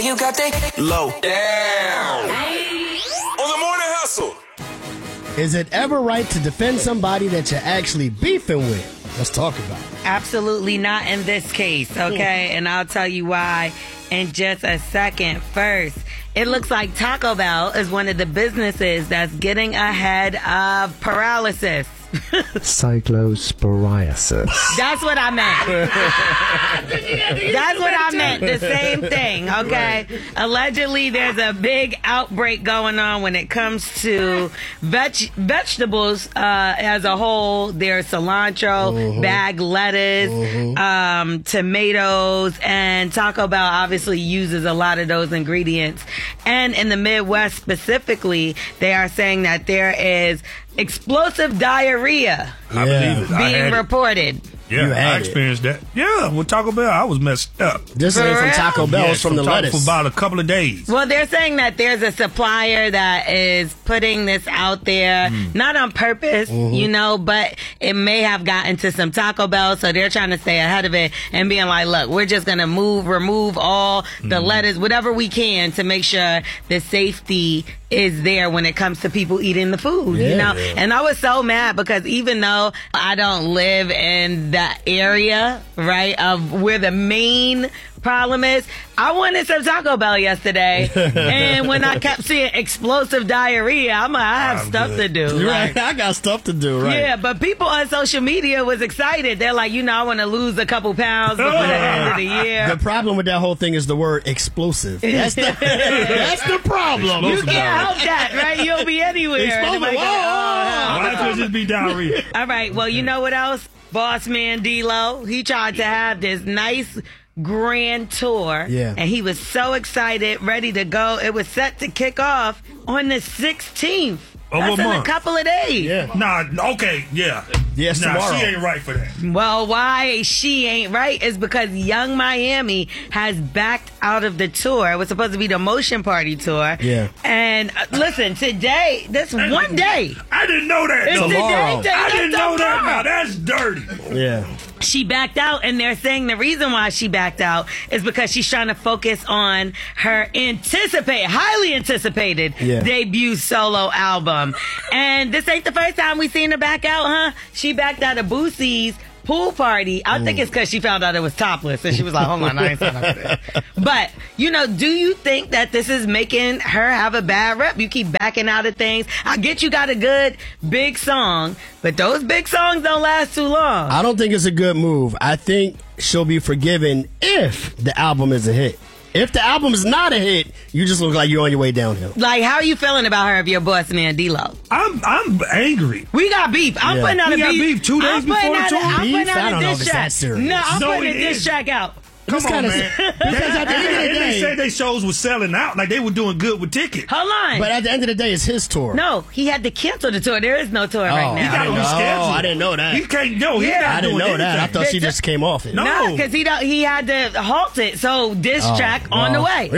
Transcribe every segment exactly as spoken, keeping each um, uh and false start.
you got that low down. On the Morning Hustle. Is it ever right to defend somebody that you're actually beefing with? Let's talk about it. Absolutely not in this case, okay? And I'll tell you why in just a second. First, it looks like Taco Bell is one of the businesses that's getting ahead of paralysis. Cyclosporiasis. That's what I meant. That's what I meant. The same thing, okay? Right. Allegedly, there's a big outbreak going on when it comes to veg- vegetables uh, as a whole. There's cilantro, mm-hmm. bag lettuce, mm-hmm. um, tomatoes, and Taco Bell obviously uses a lot of those ingredients. And in the Midwest specifically, they are saying that there is explosive diarrhea I yeah. believe it. being reported. It. Yeah, I experienced that. Yeah, with Taco Bell, I was messed up. This ain't from Taco Bell, it's yeah, from, from the Taco lettuce. For about a couple of days. Well, they're saying that there's a supplier that is putting this out there, mm. not on purpose, mm-hmm. you know, but it may have gotten to some Taco Bell, so they're trying to stay ahead of it and being like, look, we're just going to move, remove all the mm. lettuce, whatever we can to make sure the safety is there when it comes to people eating the food, yeah, you know? Yeah. And I was so mad because even though I don't live in that area, right, of where the main problem is, I wanted some Taco Bell yesterday, and when I kept seeing explosive diarrhea, I'm like, I have I'm stuff good. to do. Right, like, I got stuff to do, right? Yeah, but people on social media was excited. They're like, you know, I want to lose a couple pounds before the end of the year. The problem with that whole thing is the word explosive. That's the, that's the problem. You can't help that, right? You'll be anywhere. Explosive. Like, oh, why not just be diarrhea? All right, well, you know what else? Boss man D-Lo, he tried to have this nice grand tour, yeah. and he was so excited, ready to go. It was set to kick off on the sixteenth. Oh, That's what in month? a couple of days. Yeah. Nah, okay, yeah. Yes, nah, tomorrow. She ain't right for that. Well, why she ain't right is because Young Miami has backed out of the tour. It was supposed to be the Motion Party tour. Yeah. And uh, listen, today, this one day. I didn't know that. It's tomorrow. Today, I didn't know tomorrow. that. Now that's dirty. Yeah. She backed out, and they're saying the reason why she backed out is because she's trying to focus on her anticipated, highly anticipated yeah. debut solo album. And this ain't the first time we seen her back out, huh? She backed out of Boosie's pool party. I mm. think it's because she found out it was topless, and she was like, hold on, I ain't signed up for that. But, you know, do you think that this is making her have a bad rep? You keep backing out of things. I get you got a good big song, but those big songs don't last too long. I don't think it's a good move. I think she'll be forgiven if the album is a hit. If the album is not a hit, you just look like you're on your way downhill. Like, how are you feeling about her if you're boss man D-Lo? I'm I'm angry. We got beef. I'm Yeah. putting out We a got beef. beef two days I'm before putting the out a- tour? I'm Beef? putting out I a don't know diss if it's track. that serious. No, I'm No, putting it a diss is. track out. Come This on, kinda- man. because at the end of the And they day- said they shows was selling out. Like, they were doing good with tickets. Hold on. But at the end of the day, it's his tour. No, he had to cancel the tour. There is no tour right Oh, now. He got to I didn't know. reschedule. I didn't know that. He can't, no, he's Yeah. not I didn't doing know that. I anything. thought she They- just came off it. No. No, because he don't. He had to halt it. So diss Oh, track on the well. way.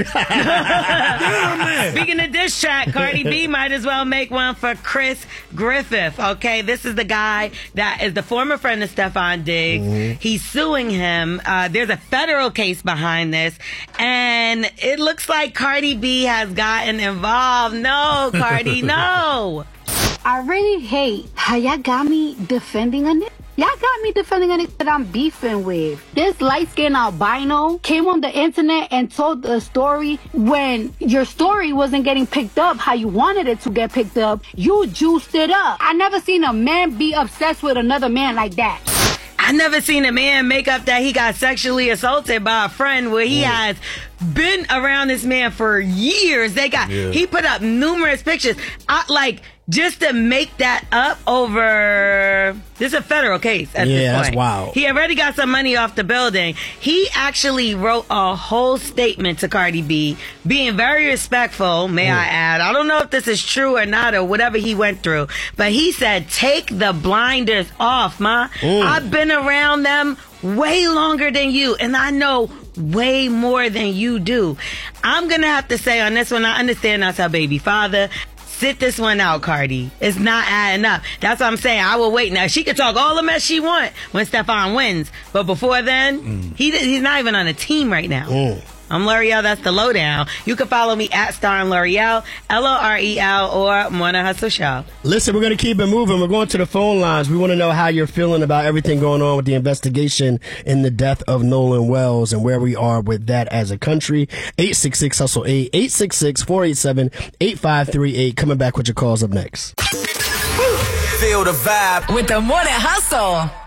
Yeah, man. Speaking of diss track, Cardi B might as well make one for Chris Griffith. Okay, this is the guy that is the former friend of Stefan Diggs. Mm-hmm. He's suing him. Uh, there's a federal case behind this, and it looks like Cardi B has gotten involved. No, Cardi, no. I really hate how y'all got me defending a nigga. Y'all got me defending a nigga that I'm beefing with. This light-skinned albino came on the internet and told the story when your story wasn't getting picked up how you wanted it to get picked up. You juiced it up. I never seen a man be obsessed with another man like that. I never seen a man make up that he got sexually assaulted by a friend where he has been around this man for years. They got, Yeah. he put up numerous pictures. I, like, just to make that up over, this is a federal case at Yeah, this point. that's wild. He already got some money off the building. He actually wrote a whole statement to Cardi B, being very respectful, may I add. I don't know if this is true or not or whatever he went through, but he said, take the blinders off, ma. I've been around them way longer than you, and I know way more than you do. I'm gonna have to say on this one, I understand that's her baby father. Sit this one out, Cardi. It's not adding up. That's what I'm saying. I will wait. Now, she can talk all the mess she want when Stefan wins. But before then, mm. he he's not even on a team right now. Mm. I'm L'Oreal. That's the lowdown. You can follow me at Starring L'Oreal, L O R E L, or Morning Hustle Show. Listen, we're going to keep it moving. We're going to the phone lines. We want to know how you're feeling about everything going on with the investigation in the death of Nolan Wells and where we are with that as a country. eight six six hustle eight, eight six six, four eight seven, eight five three eight. Coming back with your calls up next. Feel the vibe with the Morning Hustle.